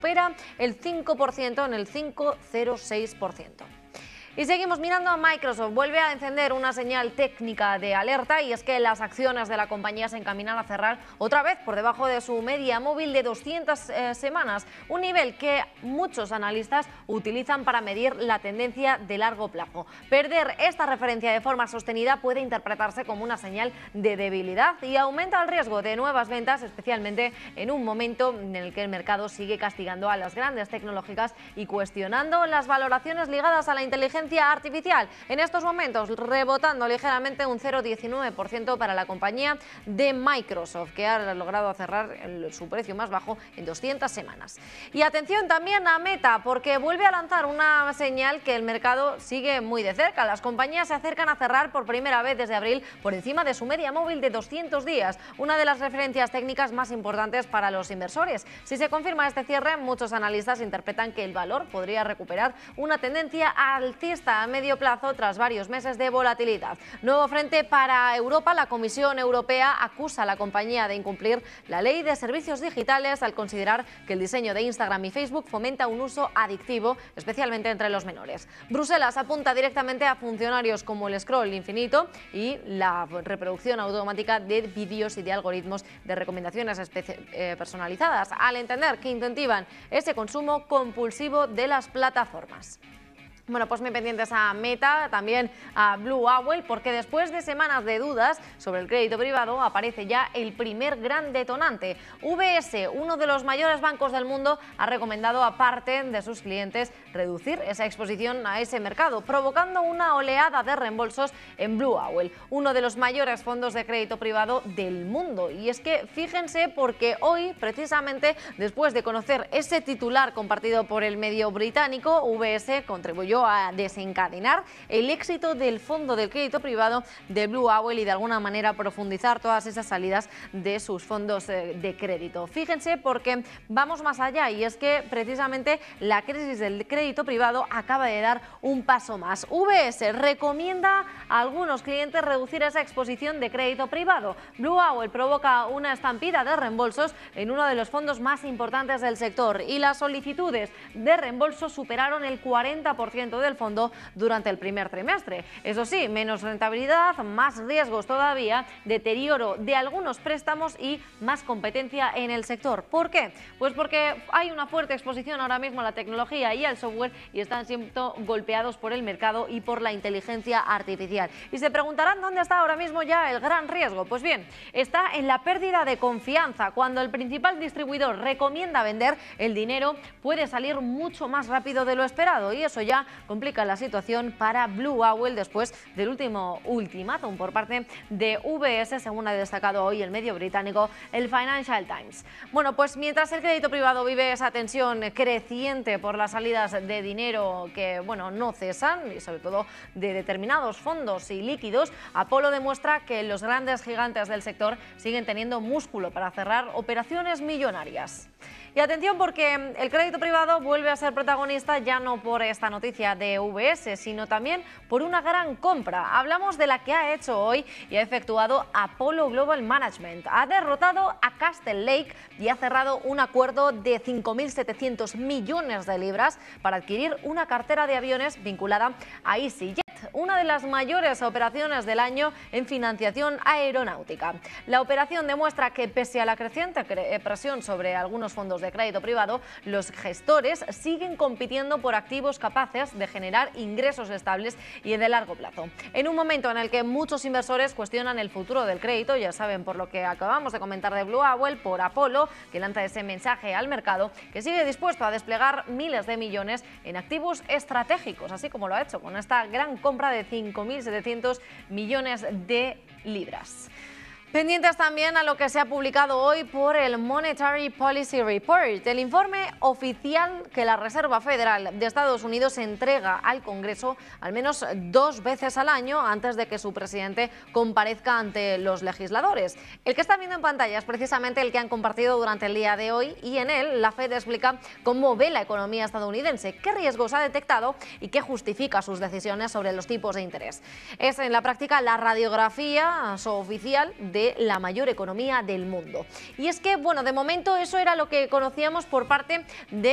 supera el 5% en el 5,06%. Y seguimos mirando a Microsoft. Vuelve a encender una señal técnica de alerta, y es que las acciones de la compañía se encaminan a cerrar otra vez por debajo de su media móvil de 200 semanas, un nivel que muchos analistas utilizan para medir la tendencia de largo plazo. Perder esta referencia de forma sostenida puede interpretarse como una señal de debilidad y aumenta el riesgo de nuevas ventas, especialmente en un momento en el que el mercado sigue castigando a las grandes tecnológicas y cuestionando las valoraciones ligadas a la inteligencia artificial. En estos momentos rebotando ligeramente un 0,19% para la compañía de Microsoft, que ha logrado cerrar su precio más bajo en 200 semanas. Y atención también a Meta, porque vuelve a lanzar una señal que el mercado sigue muy de cerca. Las compañías se acercan a cerrar por primera vez desde abril por encima de su media móvil de 200 días, una de las referencias técnicas más importantes para los inversores. Si se confirma este cierre, muchos analistas interpretan que el valor podría recuperar una tendencia alcista a medio plazo tras varios meses de volatilidad. Nuevo frente para Europa. La Comisión Europea acusa a la compañía de incumplir la ley de servicios digitales al considerar que el diseño de Instagram y Facebook fomenta un uso adictivo, especialmente entre los menores. Bruselas apunta directamente a funcionarios como el scroll infinito y la reproducción automática de vídeos y de algoritmos de recomendaciones personalizadas, al entender que incentivan ese consumo compulsivo de las plataformas. Bueno, pues muy pendientes a Meta, también a Blue Owl, porque después de semanas de dudas sobre el crédito privado aparece ya el primer gran detonante. UBS, uno de los mayores bancos del mundo, ha recomendado a parte de sus clientes reducir esa exposición a ese mercado, provocando una oleada de reembolsos en Blue Owl, uno de los mayores fondos de crédito privado del mundo. Y es que fíjense, porque hoy, precisamente después de conocer ese titular compartido por el medio británico, UBS contribuyó a desencadenar el éxito del fondo del crédito privado de Blue Owl y de alguna manera profundizar todas esas salidas de sus fondos de crédito. Fíjense, porque vamos más allá, y es que precisamente la crisis del crédito privado acaba de dar un paso más. UBS recomienda a algunos clientes reducir esa exposición de crédito privado. Blue Owl provoca una estampida de reembolsos en uno de los fondos más importantes del sector, y las solicitudes de reembolso superaron el 40% del fondo durante el primer trimestre. Eso sí, menos rentabilidad, más riesgos todavía, deterioro de algunos préstamos y más competencia en el sector. ¿Por qué? Pues porque hay una fuerte exposición ahora mismo a la tecnología y al software, y están siendo golpeados por el mercado y por la inteligencia artificial. Y se preguntarán dónde está ahora mismo ya el gran riesgo. Pues bien, está en la pérdida de confianza. Cuando el principal distribuidor recomienda vender, el dinero puede salir mucho más rápido de lo esperado, y eso ya complica la situación para Blue Owl después del último ultimátum por parte de UBS, según ha destacado hoy el medio británico, el Financial Times. Bueno, pues mientras el crédito privado vive esa tensión creciente por las salidas de dinero que, bueno, no cesan, y sobre todo de determinados fondos y líquidos, Apollo demuestra que los grandes gigantes del sector siguen teniendo músculo para cerrar operaciones millonarias. Y atención, porque el crédito privado vuelve a ser protagonista, ya no por esta noticia de UBS, sino también por una gran compra. Hablamos de la que ha hecho hoy y ha efectuado Apollo Global Management. Ha derrotado a Castle Lake y ha cerrado un acuerdo de 5.700 millones de libras para adquirir una cartera de aviones vinculada a EasyJet, una de las mayores operaciones del año en financiación aeronáutica. La operación demuestra que, pese a la creciente presión sobre algunos fondos de crédito privado, los gestores siguen compitiendo por activos capaces de generar ingresos estables y de largo plazo. En un momento en el que muchos inversores cuestionan el futuro del crédito, ya saben, por lo que acabamos de comentar de Blue Owl, por Apollo, que lanza ese mensaje al mercado, que sigue dispuesto a desplegar miles de millones en activos estratégicos, así como lo ha hecho con esta gran compra de 5.700 millones de libras. Pendientes también a lo que se ha publicado hoy por el Monetary Policy Report, el informe oficial que la Reserva Federal de Estados Unidos entrega al Congreso al menos 2 veces al año antes de que su presidente comparezca ante los legisladores. El que está viendo en pantalla es precisamente el que han compartido durante el día de hoy, y en él la Fed explica cómo ve la economía estadounidense, qué riesgos ha detectado y qué justifica sus decisiones sobre los tipos de interés. Es en la práctica la radiografía oficial de la mayor economía del mundo. Y es que, bueno, de momento eso era lo que conocíamos por parte de